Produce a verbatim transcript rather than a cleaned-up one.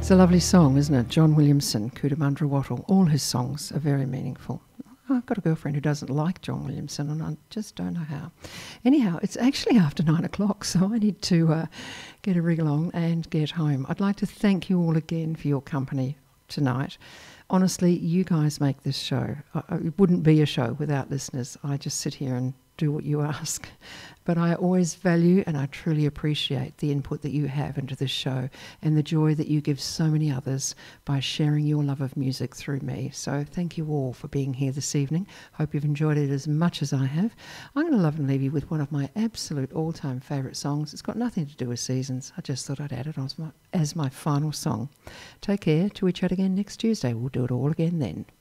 It's a lovely song, isn't it? John Williamson, Cootamundra Wattle. All his songs are very meaningful. I've got a girlfriend who doesn't like John Williamson, and I just don't know how. Anyhow, it's actually after nine o'clock, so I need to uh, get a rig along and get home. I'd like to thank you all again for your company tonight. Honestly, you guys make this show. Uh, it wouldn't be a show without listeners. I just sit here and do what you ask. But I always value and I truly appreciate the input that you have into this show and the joy that you give so many others by sharing your love of music through me. So thank you all for being here this evening. Hope you've enjoyed it as much as I have. I'm going to love and leave you with one of my absolute all-time favourite songs. It's got nothing to do with seasons. I just thought I'd add it as my, as my final song. Take care till we chat again next Tuesday. We'll do it all again then.